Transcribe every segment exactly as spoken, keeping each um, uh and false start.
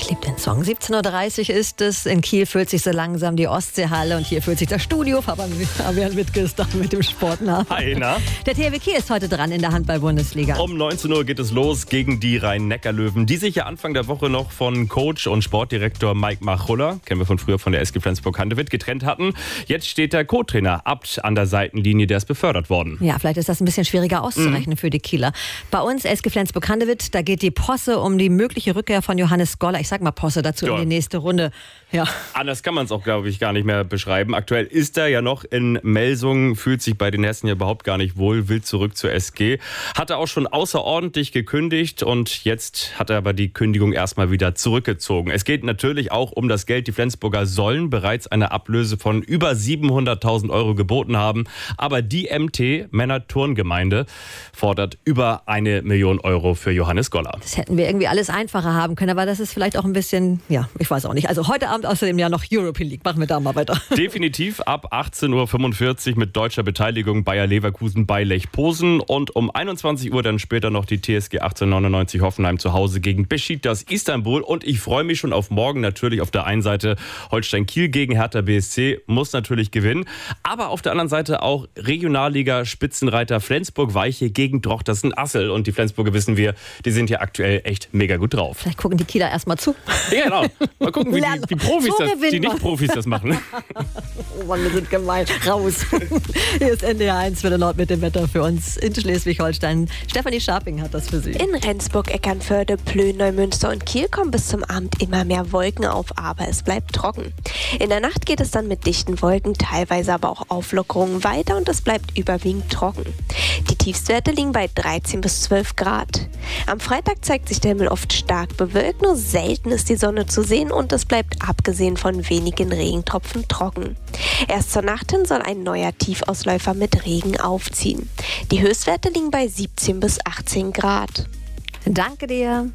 liebe den Song. siebzehn Uhr dreißig ist es. In Kiel füllt sich so langsam die Ostseehalle und hier füllt sich das Studio. Fabian Wittke ist da mit dem Sport nach. Hi, na? Der T H W Kiel ist heute dran in der Handball-Bundesliga. Um neunzehn Uhr geht es los gegen die Rhein-Neckar-Löwen, die sich ja Anfang der Woche noch von Coach und Sportdirektor Mike Machulla, kennen wir von früher von der S G Flensburg-Handewitt, getrennt hatten. Jetzt steht der Co-Trainer Abt an der Seitenlinie, der ist befördert worden. Ja, vielleicht ist das ein bisschen schwieriger auszurechnen mhm. für die Kieler. Bei uns S G Flensburg-Handewitt, da geht die Posse um die mögliche Rückkehr von Johannes Goller. Ich sag mal Posse dazu ja. in die nächste Runde. Ja. Anders kann man es auch, glaube ich, gar nicht mehr beschreiben. Aktuell ist er ja noch in Melsungen, fühlt sich bei den Hessen ja überhaupt gar nicht wohl, will zurück zur S G. Hat er auch schon außerordentlich gekündigt und jetzt hat er aber die Kündigung erstmal wieder zurückgezogen. Es geht natürlich auch um das Geld. Die Flensburger sollen bereits eine Ablöse von über siebenhunderttausend Euro geboten haben. Aber die M T, Männer-Turngemeinde, fordert über eine Million Euro für Johannes Goller. Das hätten wir irgendwie alles einfacher haben können, aber das ist vielleicht auch ein bisschen, ja, ich weiß auch nicht. Also heute Abend außerdem ja noch European League. Machen wir da mal weiter. Definitiv ab achtzehn Uhr fünfundvierzig mit deutscher Beteiligung Bayer Leverkusen bei Lech Posen und um einundzwanzig Uhr dann später noch die T S G achtzehnhundertneunundneunzig Hoffenheim zu Hause gegen Beşiktaş Istanbul. Und ich freue mich schon auf morgen natürlich auf der einen Seite Holstein Kiel gegen Hertha B S C, muss natürlich gewinnen. Aber auf der anderen Seite auch Regionalliga-Spitzenreiter Flensburg-Weiche gegen Drochtersen-Assel. Und die Flensburger, wissen wir, die sind ja aktuell echt mega gut drauf. Vielleicht gucken die Kieler erstmal zu. Ja, genau. Mal gucken, wie die, die Profis, so das, die Nicht-Profis das machen. Oh Mann, wir sind gemein. Raus. Hier ist N D R eins für den Nord mit dem Wetter für uns in Schleswig-Holstein. Stefanie Scharping hat das für Sie. In Rendsburg, Eckernförde, Plön, Neumünster und Kiel kommen bis zum Abend immer mehr Wolken auf, aber es bleibt trocken. In der Nacht geht es dann mit dichten Wolken, teilweise aber auch Auflockerungen weiter und es bleibt überwiegend trocken. Die Tiefstwerte liegen bei dreizehn bis zwölf Grad. Am Freitag zeigt sich der Himmel oft stark bewölkt, nur selten ist die Sonne zu sehen und es bleibt abgesehen von wenigen Regentropfen trocken. Erst zur Nacht hin soll ein neuer Tiefausläufer mit Regen aufziehen. Die Höchstwerte liegen bei siebzehn bis achtzehn Grad. Danke dir.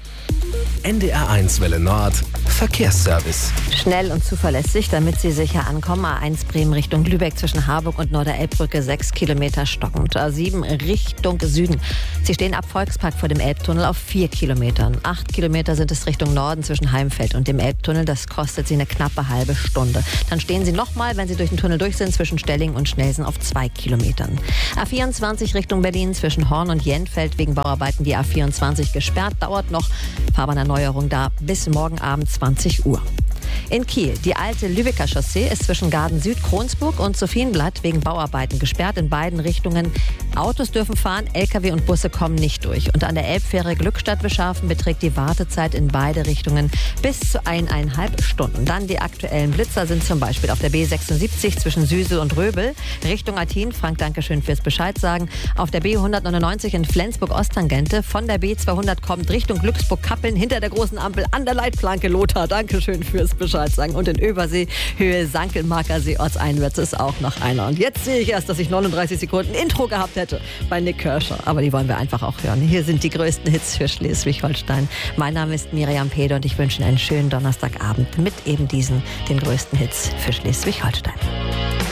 N D R eins Welle Nord, Verkehrsservice. Schnell und zuverlässig, damit Sie sicher ankommen. A eins Bremen Richtung Lübeck zwischen Harburg und Norderelbbrücke, sechs Kilometer stockend. A sieben Richtung Süden. Sie stehen ab Volkspark vor dem Elbtunnel auf vier Kilometern. acht Kilometer sind es Richtung Norden zwischen Heimfeld und dem Elbtunnel. Das kostet Sie eine knappe halbe Stunde. Dann stehen Sie nochmal, wenn Sie durch den Tunnel durch sind, zwischen Stellingen und Schnelsen auf zwei Kilometern. A vierundzwanzig Richtung Berlin zwischen Horn und Jenfeld wegen Bauarbeiten die A vierundzwanzig gesperrt. Dauert noch. Fahrbahnerneuerung da bis morgen Abend zwanzig Uhr. In Kiel, die alte Lübecker Chaussee ist zwischen Garden Süd, Kronsburg und Sophienblatt wegen Bauarbeiten gesperrt in beiden Richtungen. Autos dürfen fahren, L K W und Busse kommen nicht durch. Und an der Elbfähre Glückstadt-Bescharfen beträgt die Wartezeit in beide Richtungen bis zu eineinhalb Stunden. Dann die aktuellen Blitzer sind zum Beispiel auf der B sechsundsiebzig zwischen Süsel und Röbel, Richtung Athen. Frank, danke schön fürs Bescheid sagen. Auf der B hundertneunundneunzig in Flensburg-Osttangente. Von der B zweihundert kommt Richtung Glücksburg-Kappeln hinter der großen Ampel an der Leitplanke Lothar. Danke schön fürs Bescheid sagen. Und in Übersee, Höhe Sankelmarkersee, ortseinwärts ist auch noch einer. Und jetzt sehe ich erst, dass ich neununddreißig Sekunden Intro gehabt hätte bei Nick Kershaw. Aber die wollen wir einfach auch hören. Hier sind die größten Hits für Schleswig-Holstein. Mein Name ist Miriam Pede und ich wünsche Ihnen einen schönen Donnerstagabend mit eben diesen, den größten Hits für Schleswig-Holstein.